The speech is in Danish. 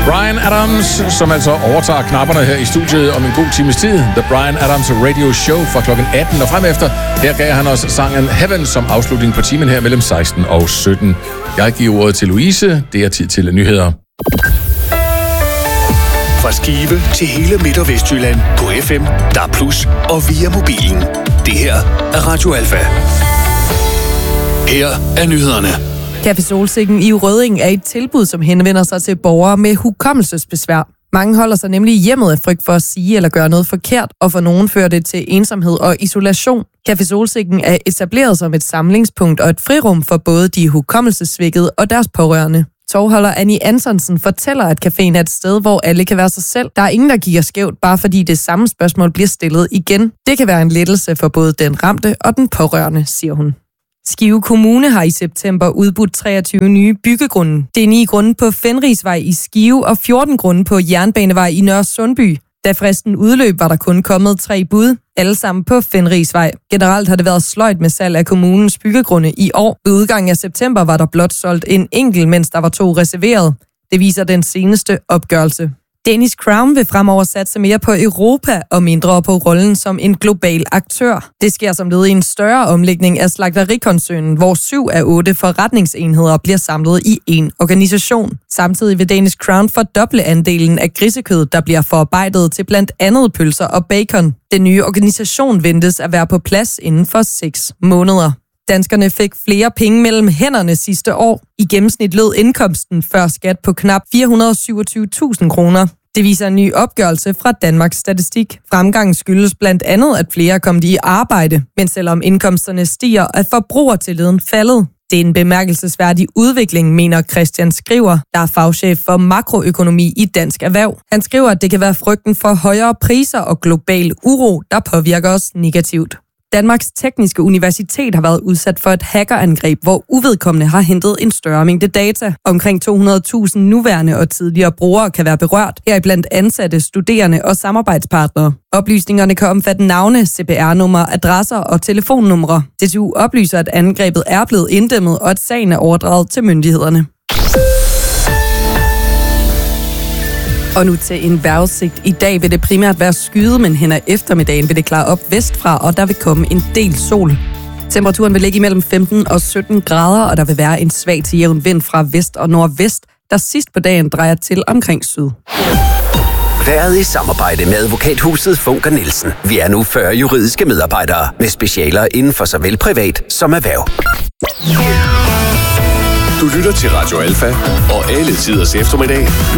Bryan Adams, som altså overtager knapperne her i studiet om en god times tid. The Bryan Adams Radio Show fra klokken 18 og frem efter. Her gav han også sangen Heaven som afslutning på timen her mellem 16 og 17. Jeg giver ordet til Louise. Det er tid til nyheder. Fra Skive til hele Midt- og Vestjylland på FM, DAB+ og via mobilen. Det her er Radio Alfa. Her er nyhederne. Café Solsikken i Rødding er et tilbud, som henvender sig til borgere med hukommelsesbesvær. Mange holder sig nemlig i hjemmet af frygt for at sige eller gøre noget forkert, og for nogen fører det til ensomhed og isolation. Café Solsikken er etableret som et samlingspunkt og et frirum for både de hukommelsessvækkede og deres pårørende. Tovholder Annie Antonsen fortæller, at caféen er et sted, hvor alle kan være sig selv. Der er ingen, der kigger skævt, bare fordi det samme spørgsmål bliver stillet igen. Det kan være en lettelse for både den ramte og den pårørende, siger hun. Skive Kommune har i september udbudt 23 nye byggegrunde. Det er 9 grunde på Fenrigsvej i Skive og 14 grunde på Jernbanevej i Nørre Sundby. Da fristen udløb, var der kun kommet 3 bud, alle sammen på Fenrigsvej. Generelt har det været sløjt med salg af kommunens byggegrunde i år. Ved udgangen af september var der blot solgt en enkelt, mens der var 2 reserveret. Det viser den seneste opgørelse. Danish Crown vil fremover satse mere på Europa og mindre på rollen som en global aktør. Det sker som led i en større omlægning af slagterikoncernen, hvor 7 af 8 forretningsenheder bliver samlet i en organisation. Samtidig vil Danish Crown fordoble andelen af grisekød, der bliver forarbejdet til blandt andet pølser og bacon. Den nye organisation ventes at være på plads inden for 6 måneder. Danskerne fik flere penge mellem hænderne sidste år. I gennemsnit lød indkomsten før skat på knap 427.000 kroner. Det viser en ny opgørelse fra Danmarks Statistik. Fremgangen skyldes blandt andet, at flere er kommet i arbejde, men selvom indkomsterne stiger, er forbrugertilliden faldet. Det er en bemærkelsesværdig udvikling, mener Christian Skriver, der er fagchef for makroøkonomi i Dansk Erhverv. Han skriver, at det kan være frygten for højere priser og global uro, der påvirker os negativt. Danmarks Tekniske Universitet har været udsat for et hackerangreb, hvor uvedkommende har hentet en større mængde data. Omkring 200.000 nuværende og tidligere brugere kan være berørt, heriblandt ansatte, studerende og samarbejdspartnere. Oplysningerne kan omfatte navne, CPR-numre, adresser og telefonnumre. DTU oplyser, at angrebet er blevet inddæmmet, og at sagen er overdraget til myndighederne. Og nu til en vejrudsigt. I dag vil det primært være skyet, men hen ad eftermiddagen vil det klare op vestfra, og der vil komme en del sol. Temperaturen vil ligge imellem 15 og 17 grader, og der vil være en svag til jævn vind fra vest og nordvest, der sidst på dagen drejer til omkring syd. Været i samarbejde med advokathuset Funker Nielsen. Vi er nu 40 juridiske medarbejdere med specialer inden for såvel privat som erhverv. Du lytter til Radio Alfa og alle tiders eftermiddag